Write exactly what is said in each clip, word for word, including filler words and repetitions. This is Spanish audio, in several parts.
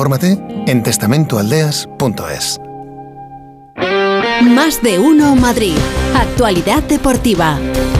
Infórmate en testamento aldeas punto es. Más de uno Madrid. Actualidad deportiva.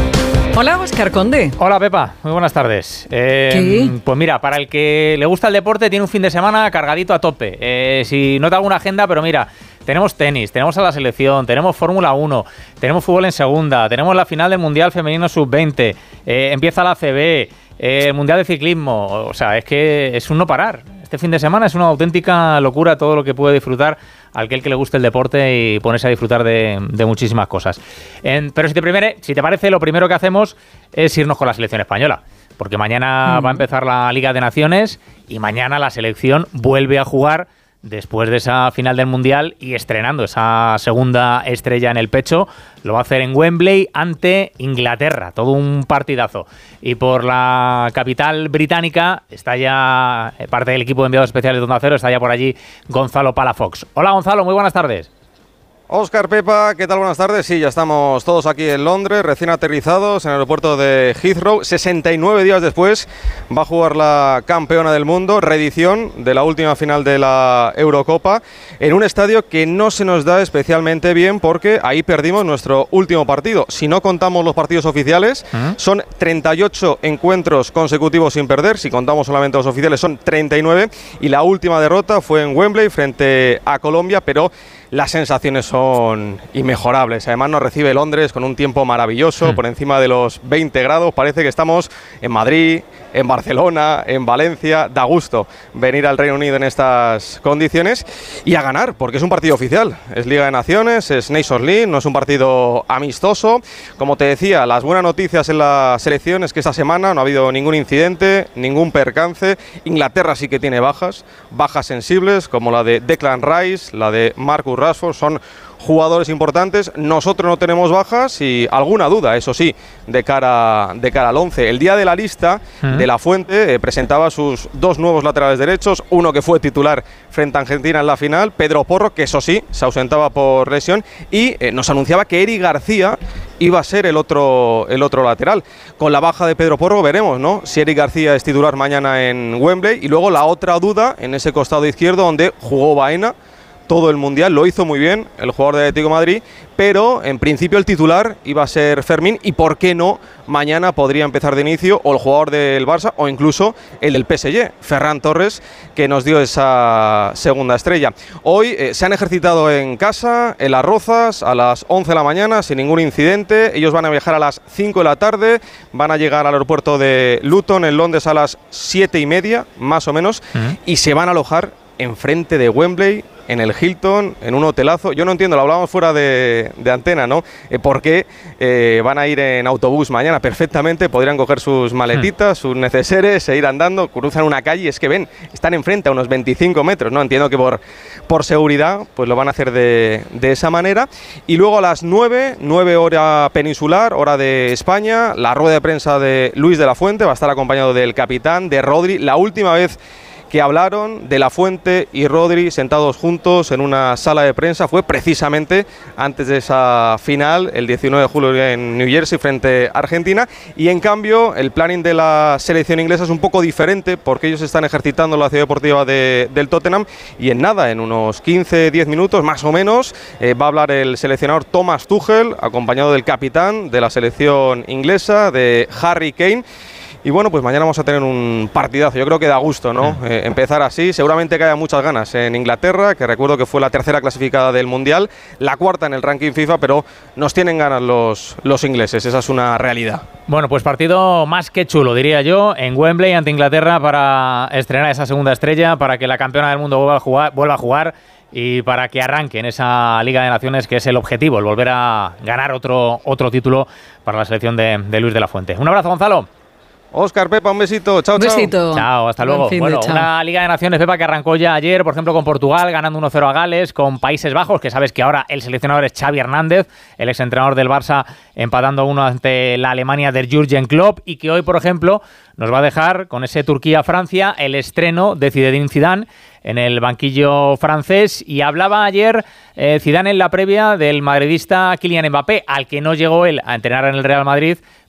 Hola, Óscar Conde. Hola, Pepa. Muy buenas tardes. Eh, ¿Qué? Pues mira, para el que le gusta el deporte, tiene un fin de semana cargadito a tope. Eh, si no te hago una agenda, pero mira, tenemos tenis, tenemos a la selección, tenemos Fórmula uno, tenemos fútbol en segunda, tenemos la final del Mundial Femenino sub veinte, eh, empieza la A C B, eh, el Mundial de Ciclismo. O sea, es que es un no parar. Este fin de semana es una auténtica locura todo lo que puede disfrutar aquel que le guste el deporte y ponerse a disfrutar de, de muchísimas cosas. En, pero si te, primere, si te parece, lo primero que hacemos es irnos con la selección española, porque mañana mm. va a empezar la Liga de Naciones y mañana la selección vuelve a jugar después de esa final del Mundial y estrenando esa segunda estrella en el pecho. Lo va a hacer en Wembley ante Inglaterra, todo un partidazo. Y por la capital británica está ya parte del equipo de enviados especiales de Onda Cero, está ya por allí Gonzalo Palafox. Hola Gonzalo, muy buenas tardes. Óscar, Pepa, ¿qué tal? Buenas tardes. Sí, ya estamos todos aquí en Londres, recién aterrizados en el aeropuerto de Heathrow. sesenta y nueve días después va a jugar la campeona del mundo, reedición de la última final de la Eurocopa, en un estadio que no se nos da especialmente bien porque ahí perdimos nuestro último partido. Si no contamos los partidos oficiales, ¿Mm? son treinta y ocho encuentros consecutivos sin perder. Si contamos solamente los oficiales, son treinta y nueve. Y la última derrota fue en Wembley frente a Colombia, pero las sensaciones son inmejorables. Además nos recibe Londres con un tiempo maravilloso, mm. por encima de los veinte grados. Parece que estamos en Madrid, en Barcelona, en Valencia. Da gusto venir al Reino Unido en estas condiciones y a ganar, porque es un partido oficial. Es Liga de Naciones, es Nations League, no es un partido amistoso. Como te decía, las buenas noticias en la selección es que esta semana no ha habido ningún incidente, ningún percance. Inglaterra sí que tiene bajas, bajas sensibles, como la de Declan Rice, la de Marcus Rashford, son jugadores importantes. Nosotros no tenemos bajas y alguna duda, eso sí, de cara, de cara al once. El día de la lista ¿Mm? de La Fuente eh, presentaba sus dos nuevos laterales derechos, uno que fue titular frente a Argentina en la final, Pedro Porro, que eso sí, se ausentaba por lesión, y eh, nos anunciaba que Eric García iba a ser el otro, el otro lateral. Con la baja de Pedro Porro veremos, ¿no?, si Eric García es titular mañana en Wembley. Y luego la otra duda en ese costado izquierdo donde jugó Baena todo el Mundial, lo hizo muy bien el jugador de Atlético de Madrid, pero en principio el titular iba a ser Fermín y por qué no mañana podría empezar de inicio o el jugador del Barça o incluso el del P S G, Ferran Torres, que nos dio esa segunda estrella. Hoy eh, se han ejercitado en casa, en Las Rozas, a las once de la mañana sin ningún incidente. Ellos van a viajar a las cinco de la tarde, van a llegar al aeropuerto de Luton en Londres a las siete y media más o menos, uh-huh. y se van a alojar enfrente de Wembley, en el Hilton, en un hotelazo. Yo no entiendo, lo hablábamos fuera de, de antena, ¿no? Eh, ¿Por qué eh, van a ir en autobús mañana? Perfectamente, podrían coger sus maletitas, hmm. sus neceseres e ir andando, cruzan una calle, es que ven, están enfrente a unos veinticinco metros, ¿no? Entiendo que por, por seguridad, pues lo van a hacer de, de esa manera. Y luego a las nueve, nueve hora peninsular, hora de España, la rueda de prensa de Luis de la Fuente, va a estar acompañado del capitán, de Rodri. La última vez que hablaron de La Fuente y Rodri sentados juntos en una sala de prensa fue precisamente antes de esa final, el diecinueve de julio en New Jersey frente a Argentina. Y en cambio el planning de la selección inglesa es un poco diferente porque ellos están ejercitando en la ciudad deportiva de, del Tottenham y en nada, en unos quince a diez minutos más o menos, eh, va a hablar el seleccionador Thomas Tuchel, acompañado del capitán de la selección inglesa, de Harry Kane. Y bueno, pues mañana vamos a tener un partidazo. Yo creo que da gusto, ¿no? Eh, empezar así. Seguramente que haya muchas ganas en Inglaterra, que recuerdo que fue la tercera clasificada del Mundial, la cuarta en el ranking FIFA, pero nos tienen ganas los, los ingleses. Esa es una realidad. Bueno, pues partido más que chulo, diría yo, en Wembley ante Inglaterra para estrenar esa segunda estrella, para que la campeona del mundo vuelva a jugar, vuelva a jugar y para que arranque en esa Liga de Naciones, que es el objetivo, el volver a ganar otro, otro título para la selección de, de Luis de la Fuente. Un abrazo, Gonzalo. Óscar, Pepa, un besito. Chao, chao. Besito. Chao, hasta luego. Bueno, chao. Una Liga de Naciones, Pepa, que arrancó ya ayer, por ejemplo, con Portugal, ganando uno cero a Gales, con Países Bajos, que sabes que ahora el seleccionador es Xavi Hernández, el exentrenador del Barça, empatando uno ante la Alemania del Jürgen Klopp, y que hoy, por ejemplo, nos va a dejar con ese Turquía-Francia el estreno de Zinedine Zidane en el banquillo francés. Y hablaba ayer eh, Zidane en la previa del madridista Kylian Mbappé, al que no llegó él a entrenar en el Real Madrid,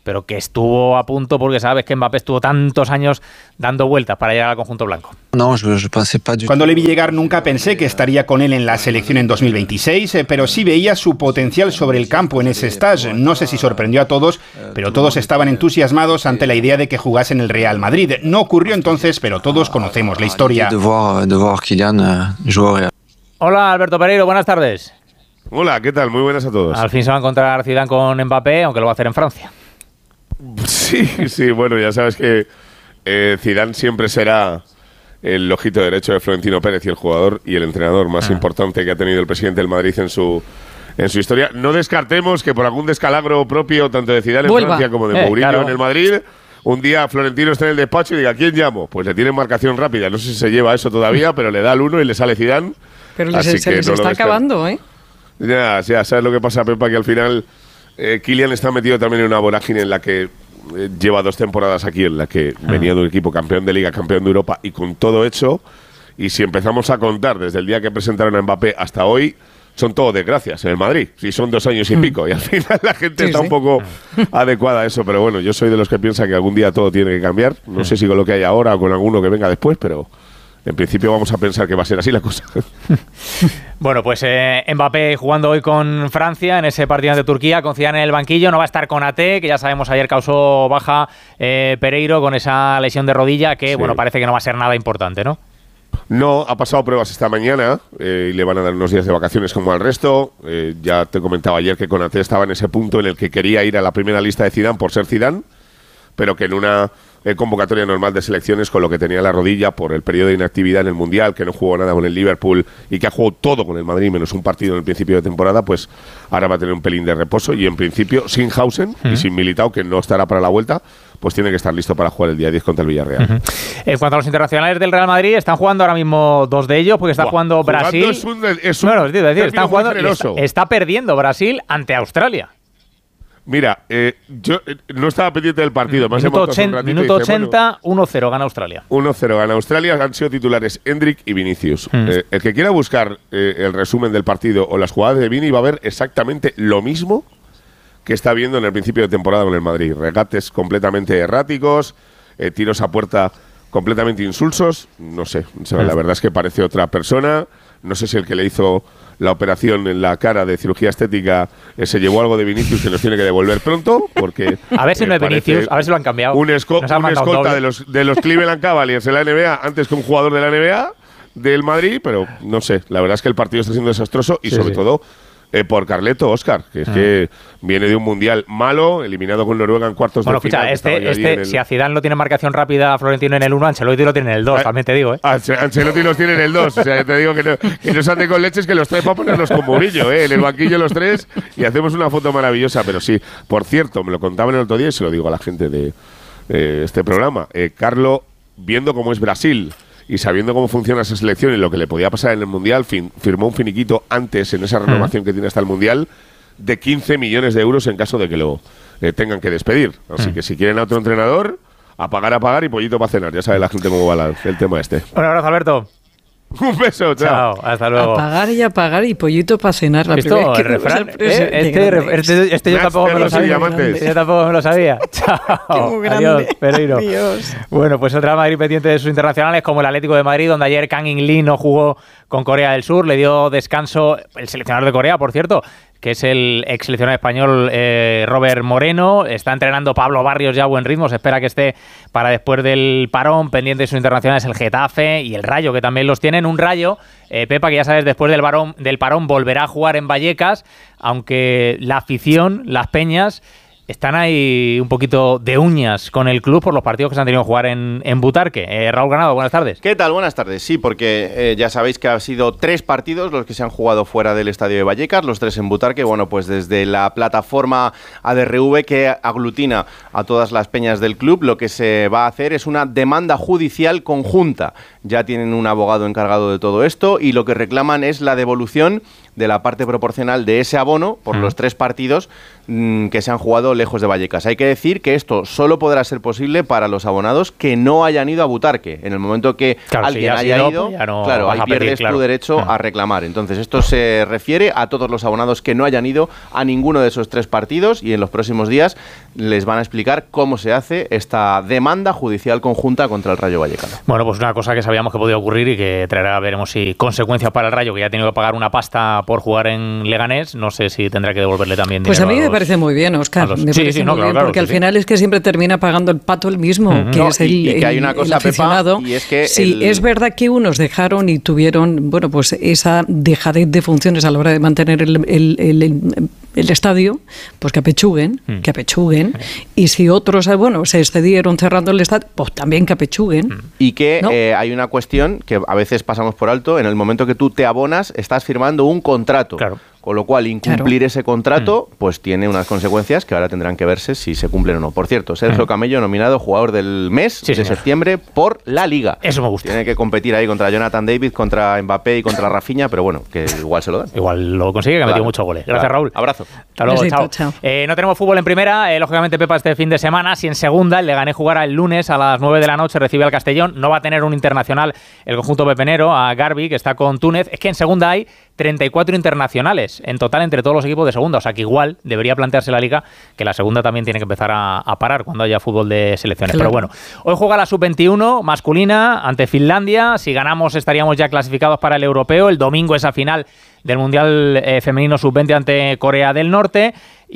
pero que estuvo a punto porque sabes que Mbappé estuvo tantos años dando vueltas para llegar al conjunto blanco. No, yo, yo pensé pas du... Cuando le vi llegar nunca pensé que estaría con él en la selección en dos mil veintiséis, eh, pero sí veía su potencial sobre el campo en ese stage. No sé si sorprendió a todos, pero todos estaban entusiasmados ante la idea de que jugase en el Real Madrid. No ocurrió entonces, pero todos conocemos la historia. De voir, de voir Kylian uh, jouer Real. Hola, Alberto Pereiro, buenas tardes. Hola, ¿qué tal? Muy buenas a todos. Al fin se va a encontrar Zidane con Mbappé, aunque lo va a hacer en Francia. Sí, sí, bueno, ya sabes que eh, Zidane siempre será el ojito derecho de Florentino Pérez y el jugador y el entrenador más ah. importante que ha tenido el presidente del Madrid en su en su historia. No descartemos que por algún descalabro propio, tanto de Zidane Vuelva. en Francia como de eh, Mourinho claro. en el Madrid, un día Florentino está en el despacho y diga, ¿a quién llamo? Pues le tienen marcación rápida. No sé si se lleva eso todavía, pero le da al uno y le sale Zidane. Pero les, Así se que les no está acabando, ¿eh? Ya, ya, sabes lo que pasa, Pepa, que al final eh, Kylian está metido también en una vorágine en la que eh, lleva dos temporadas aquí, en la que ah. venía de un equipo campeón de Liga, campeón de Europa, y con todo hecho, y si empezamos a contar desde el día que presentaron a Mbappé hasta hoy, son todo desgracias en el Madrid. Sí, son dos años y pico, y al final la gente sí, está sí. un poco adecuada a eso, pero bueno, yo soy de los que piensa que algún día todo tiene que cambiar. No sé si con lo que hay ahora o con alguno que venga después, pero en principio vamos a pensar que va a ser así la cosa. Bueno, pues eh, Mbappé jugando hoy con Francia en ese partido ante Turquía, con Zidane en el banquillo. No va a estar Konaté, que ya sabemos ayer causó baja eh, Pereiro con esa lesión de rodilla que, sí. bueno, parece que no va a ser nada importante, ¿no? No, ha pasado pruebas esta mañana eh, y le van a dar unos días de vacaciones como al resto. Eh, ya te comentaba ayer que Konaté estaba en ese punto en el que quería ir a la primera lista de Zidane por ser Zidane, pero que en una eh, convocatoria normal de selecciones, con lo que tenía la rodilla por el periodo de inactividad en el Mundial, que no jugó nada con el Liverpool y que ha jugado todo con el Madrid menos un partido en el principio de temporada, pues ahora va a tener un pelín de reposo y en principio sin Hausen uh-huh. y sin Militao, que no estará para la vuelta, pues tiene que estar listo para jugar el día diez contra el Villarreal. Uh-huh. En cuanto a los internacionales del Real Madrid, están jugando ahora mismo dos de ellos, porque está Buah, jugando Brasil. Es un, es un, bueno, es decir, están jugando, está, está perdiendo Brasil ante Australia. Mira, eh, yo eh, no estaba pendiente del partido. Me minuto ochenta, minuto ochenta, uno cero gana Australia. uno cero gana Australia. Han sido titulares Endrick y Vinicius. Mm. Eh, el que quiera buscar eh, el resumen del partido o las jugadas de Vini va a ver exactamente lo mismo que está viendo en el principio de temporada con el Madrid. Regates completamente erráticos, eh, tiros a puerta completamente insulsos. No sé, o sea, mm. la verdad es que parece otra persona. No sé si el que le hizo la operación en la cara de cirugía estética eh, se llevó algo de Vinicius que nos tiene que devolver pronto, porque a ver si eh, no es Vinicius, a ver si lo han cambiado. Un, esco un escolta de los, de los Cleveland Cavaliers en la N B A antes que un jugador de la N B A del Madrid, pero no sé, la verdad es que el partido está siendo desastroso y sí, sobre sí. todo eh, por Carleto, Óscar, que es ah. que viene de un mundial malo, eliminado con Noruega en cuartos bueno, de escucha, final. Este, este, el... Si a Zidane lo tiene marcación rápida Florentino en el uno, Ancelotti lo tiene en el dos, ah, también te digo, ¿eh? Ancelotti los tiene en el dos, o sea, te digo que no, que no se ande con leches, que los trae para ponerlos con Murillo, ¿eh? En el banquillo los tres y hacemos una foto maravillosa, pero sí, por cierto, me lo contaban el otro día y se lo digo a la gente de eh, este programa, eh, Carlo, viendo cómo es Brasil y sabiendo cómo funciona esa selección y lo que le podía pasar en el Mundial, fin, firmó un finiquito antes en esa renovación que tiene hasta el Mundial de quince millones de euros en caso de que lo eh, tengan que despedir. Así que si quieren a otro entrenador, a pagar, a pagar y pollito para cenar. Ya sabe la gente cómo va la, el tema este. Un abrazo, Alberto. Un beso, chao. Chao, hasta luego. A pagar y a pagar y pollito para cenar. La Esto, el refrán, este, este, este, este yo tampoco me lo sabía. Yo tampoco me lo sabía. Chao. Adiós, Pereiro. Adiós. Bueno, pues otra Madrid pendiente de sus internacionales, como el Atlético de Madrid, donde ayer Kang In-lee no jugó con Corea del Sur, le dio descanso el seleccionador de Corea, por cierto, que es el ex seleccionador español eh, Robert Moreno. Está entrenando Pablo Barrios ya a buen ritmo, se espera que esté para después del parón. Pendiente de sus internacionales el Getafe y el Rayo, que también los tienen. Un Rayo, eh, Pepa, que ya sabes, después del, varón, del parón volverá a jugar en Vallecas, aunque la afición, las peñas, están ahí un poquito de uñas con el club por los partidos que se han tenido que jugar en, en Butarque. Eh, Raúl Ganado, buenas tardes. ¿Qué tal? Buenas tardes. Sí, porque eh, ya sabéis que han sido tres partidos los que se han jugado fuera del estadio de Vallecas, los tres en Butarque. Bueno, pues desde la plataforma A D R V, que aglutina a todas las peñas del club, lo que se va a hacer es una demanda judicial conjunta. Ya tienen un abogado encargado de todo esto y lo que reclaman es la devolución de la parte proporcional de ese abono por mm. los tres partidos mmm, que se han jugado lejos de Vallecas. Hay que decir que esto solo podrá ser posible para los abonados que no hayan ido a Butarque. En el momento que claro, alguien si haya ido, ido pues no claro, ahí pierdes pedir, claro. tu derecho ah. a reclamar. Entonces, esto se refiere a todos los abonados que no hayan ido a ninguno de esos tres partidos y en los próximos días les van a explicar cómo se hace esta demanda judicial conjunta contra el Rayo Vallecano. Bueno, pues una cosa que sabíamos que podía ocurrir y que traerá, veremos si consecuencias para el Rayo, que ya ha tenido que pagar una pasta por jugar en Leganés. No sé si tendrá que devolverle también dinero. Pues a mí a los, me parece muy bien, Óscar. los, me sí, parece sí, no, muy claro, bien, claro, porque sí, al sí. final es que siempre termina pagando el pato el mismo, uh-huh. que no, es el, y, y que hay una el, cosa, el aficionado. Pepa, y es que sí, el... es verdad que unos dejaron y tuvieron, bueno, pues esa dejadez de funciones a la hora de mantener el, el, el, el, el estadio, pues que apechuguen, mm. que apechuguen. Mm. Y si otros, bueno, se excedieron cerrando el estadio, pues también que apechuguen. Mm. Y que ¿no? eh, hay una cuestión que a veces pasamos por alto, en el momento que tú te abonas, estás firmando un contrato. Claro. Con lo cual, incumplir claro. ese contrato, pues tiene unas consecuencias que ahora tendrán que verse si se cumplen o no. Por cierto, Sergio uh-huh. Camello nominado jugador del mes sí, de señor. septiembre por la Liga. Eso me gusta. Tiene que competir ahí contra Jonathan David, contra Mbappé y contra Rafinha, pero bueno, que igual se lo dan. Igual lo consigue, que ha claro. metido muchos goles. Gracias, claro. Raúl. Abrazo. Hasta luego, Besito, chao. chao. Eh, no tenemos fútbol en primera, eh, lógicamente Pepa este fin de semana. Si en segunda el Leganés jugará el lunes a las nueve de la noche, recibe al Castellón. No va a tener un internacional el conjunto pepenero, a Garbi, que está con Túnez. Es que en segunda hay treinta y cuatro internacionales en total entre todos los equipos de segunda, o sea que igual debería plantearse la Liga que la segunda también tiene que empezar a, a parar cuando haya fútbol de selecciones. Claro. Pero bueno, hoy juega la sub veintiuno masculina ante Finlandia. Si ganamos estaríamos ya clasificados para el europeo. El domingo esa final del Mundial eh, Femenino sub veinte ante Corea del Norte.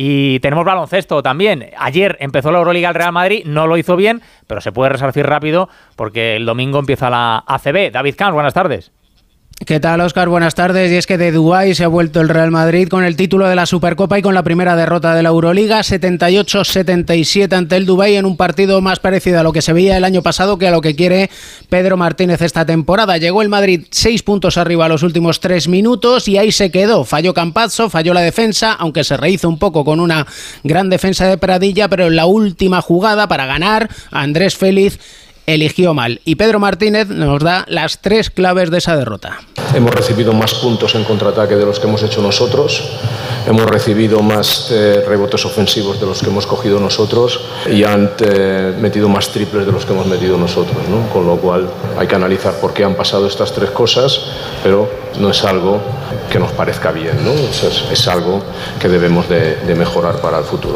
Y tenemos baloncesto también. Ayer empezó la Euroliga el Real Madrid, no lo hizo bien, pero se puede resarcir rápido porque el domingo empieza la A C B. David Camps, buenas tardes. ¿Qué tal, Óscar? Buenas tardes. Y es que de Dubái se ha vuelto el Real Madrid con el título de la Supercopa y con la primera derrota de la Euroliga, setenta y ocho setenta y siete ante el Dubái, en un partido más parecido a lo que se veía el año pasado que a lo que quiere Pedro Martínez esta temporada. Llegó el Madrid seis puntos arriba a los últimos tres minutos y ahí se quedó. Falló Campazzo, falló la defensa, aunque se rehizo un poco con una gran defensa de Pradilla, pero en la última jugada para ganar, Andrés Félix eligió mal. Y Pedro Martínez nos da las tres claves de esa derrota. Hemos recibido más puntos en contraataque de los que hemos hecho nosotros, hemos recibido más eh, rebotes ofensivos de los que hemos cogido nosotros y han eh, metido más triples de los que hemos metido nosotros, ¿no? Con lo cual hay que analizar por qué han pasado estas tres cosas, pero no es algo que nos parezca bien, ¿no? Es, es algo que debemos de, de mejorar para el futuro.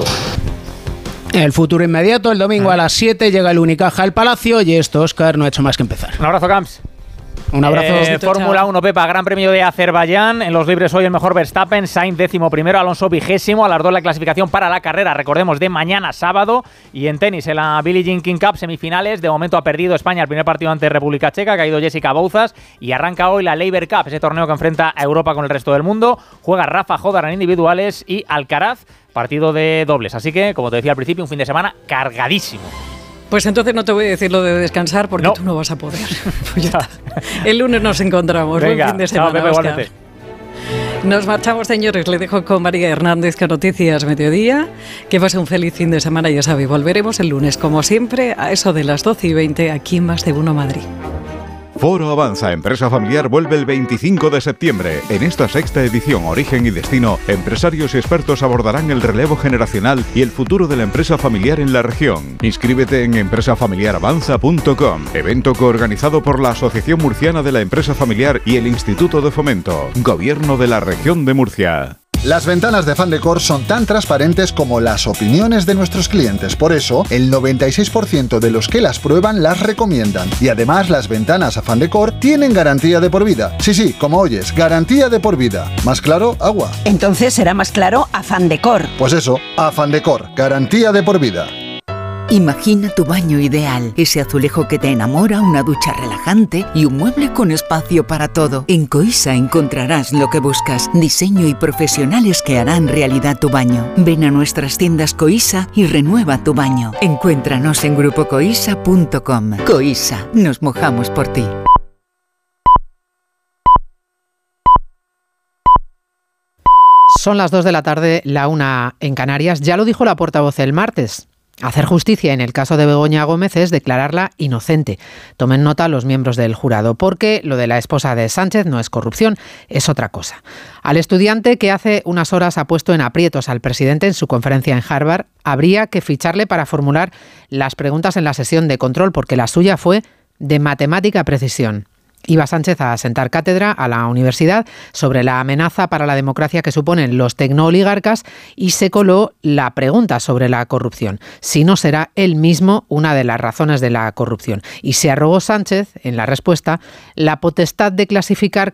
El futuro inmediato, el domingo a las siete llega el Unicaja al Palacio y esto, Óscar, no ha hecho más que empezar. Un abrazo, Camps. Un abrazo. Eh, Fórmula uno, Pepa, Gran Premio de Azerbaiyán. En los libres hoy el mejor Verstappen, Sainz décimo primero, Alonso vigésimo. A las dos la clasificación para la carrera, recordemos, de mañana sábado. Y en tenis, en la Billie Jean King Cup, semifinales. De momento ha perdido España el primer partido ante República Checa, ha caído Jessica Bouzas. Y arranca hoy la Laver Cup, ese torneo que enfrenta a Europa con el resto del mundo. Juega Rafa Jodar en individuales y Alcaraz, partido de dobles. Así que, como te decía al principio, un fin de semana cargadísimo. Pues entonces no te voy a decir lo de descansar porque no. tú no vas a poder. Pues ya está. El lunes nos encontramos. Venga, buen fin de semana, chao, Pepe, Óscar. Nos marchamos, señores. Le dejo con María Hernández con Noticias Mediodía. Que pase un feliz fin de semana, ya sabe. Volveremos el lunes, como siempre, a eso de las doce y veinte, aquí en Más de Uno Madrid. Foro Avanza Empresa Familiar vuelve el veinticinco de septiembre. En esta sexta edición Origen y Destino, empresarios y expertos abordarán el relevo generacional y el futuro de la empresa familiar en la región. Inscríbete en empresa familiar avanza punto com, evento coorganizado por la Asociación Murciana de la Empresa Familiar y el Instituto de Fomento, Gobierno de la Región de Murcia. Las ventanas de Fandecor son tan transparentes como las opiniones de nuestros clientes. Por eso, el noventa y seis por ciento de los que las prueban las recomiendan. Y además, las ventanas a Fandecor tienen garantía de por vida. Sí, sí, como oyes, garantía de por vida. ¿Más claro? Agua. Entonces será más claro a Fandecor. Pues eso, a Fandecor, garantía de por vida. Imagina tu baño ideal, ese azulejo que te enamora, una ducha relajante y un mueble con espacio para todo. En Coisa encontrarás lo que buscas, diseño y profesionales que harán realidad tu baño. Ven a nuestras tiendas Coisa y renueva tu baño. Encuéntranos en grupo coisa punto com. Coisa, nos mojamos por ti. Son las dos de la tarde, la una en Canarias. Ya lo dijo la portavoz el martes. Hacer justicia en el caso de Begoña Gómez es declararla inocente. Tomen nota los miembros del jurado, porque lo de la esposa de Sánchez no es corrupción, es otra cosa. Al estudiante que hace unas horas ha puesto en aprietos al presidente en su conferencia en Harvard, habría que ficharle para formular las preguntas en la sesión de control, porque la suya fue de matemática precisión. Iba Sánchez a sentar cátedra a la universidad sobre la amenaza para la democracia que suponen los tecnooligarcas y se coló la pregunta sobre la corrupción, si no será él mismo una de las razones de la corrupción. Y se arrogó Sánchez, en la respuesta, la potestad de clasificar